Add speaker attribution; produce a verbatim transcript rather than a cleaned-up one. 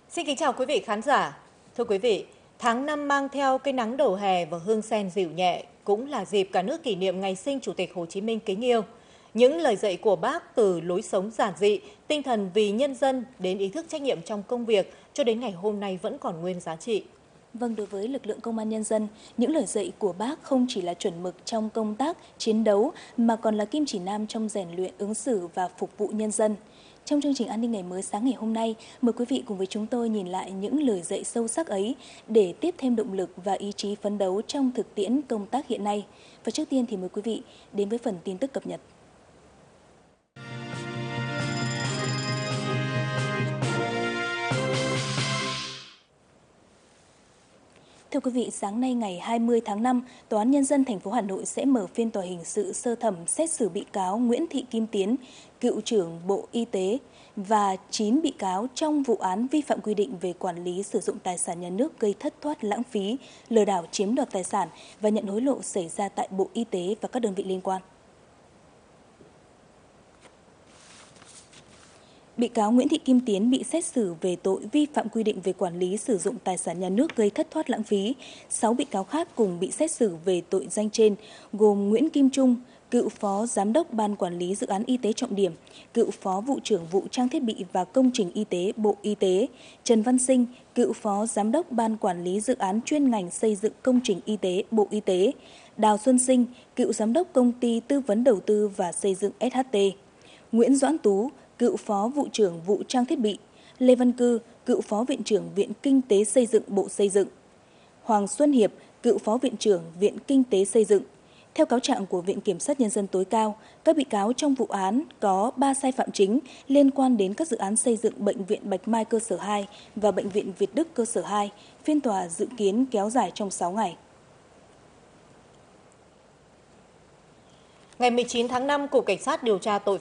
Speaker 1: Xin kính chào quý vị khán giả. Thưa quý vị, tháng năm mang theo cây nắng đầu hè và hương sen dịu nhẹ cũng là dịp cả nước kỷ niệm ngày sinh Chủ tịch Hồ Chí Minh kính yêu. Những lời dạy của Bác từ lối sống giản dị, tinh thần vì nhân dân đến ý thức trách nhiệm trong công việc cho đến ngày hôm nay vẫn còn nguyên giá trị.
Speaker 2: Vâng, đối với lực lượng công an nhân dân, những lời dạy của Bác không chỉ là chuẩn mực trong công tác, chiến đấu mà còn là kim chỉ nam trong rèn luyện ứng xử và phục vụ nhân dân. Trong chương trình An ninh ngày mới sáng ngày hôm nay, mời quý vị cùng với chúng tôi nhìn lại những lời dạy sâu sắc ấy để tiếp thêm động lực và ý chí phấn đấu trong thực tiễn công tác hiện nay. Và trước tiên thì mời quý vị đến với phần tin tức cập nhật. Thưa quý vị, sáng nay ngày hai mươi tháng năm, Tòa án Nhân dân thành phố Hà Nội sẽ mở phiên tòa hình sự sơ thẩm xét xử bị cáo Nguyễn Thị Kim Tiến, cựu trưởng Bộ Y tế và chín bị cáo trong vụ án vi phạm quy định về quản lý sử dụng tài sản nhà nước gây thất thoát lãng phí, lừa đảo chiếm đoạt tài sản và nhận hối lộ xảy ra tại Bộ Y tế và các đơn vị liên quan. Bị cáo Nguyễn Thị Kim Tiến bị xét xử về tội vi phạm quy định về quản lý sử dụng tài sản nhà nước gây thất thoát lãng phí. Sáu bị cáo khác cùng bị xét xử về tội danh trên, gồm Nguyễn Kim Trung, cựu phó giám đốc Ban Quản lý Dự án Y tế Trọng điểm, cựu phó vụ trưởng vụ trang thiết bị và công trình y tế Bộ Y tế, Trần Văn Sinh, cựu phó giám đốc Ban Quản lý Dự án chuyên ngành xây dựng công trình y tế Bộ Y tế, Đào Xuân Sinh, cựu giám đốc Công ty Tư vấn Đầu tư và Xây dựng ét hát tê, Nguyễn Doãn Tú, cựu phó vụ trưởng vụ trang thiết bị, Lê Văn Cư, cựu phó viện trưởng Viện Kinh tế Xây dựng Bộ Xây dựng, Hoàng Xuân Hiệp, cựu phó viện trưởng Viện Kinh tế Xây dựng. Theo cáo trạng của Viện Kiểm sát Nhân dân tối cao, các bị cáo trong vụ án có ba sai phạm chính liên quan đến các dự án xây dựng Bệnh viện Bạch Mai cơ sở hai và Bệnh viện Việt Đức cơ sở hai. Phiên tòa dự kiến kéo dài trong sáu ngày.
Speaker 1: Ngày mười chín tháng năm, Cục Cảnh sát điều tra tội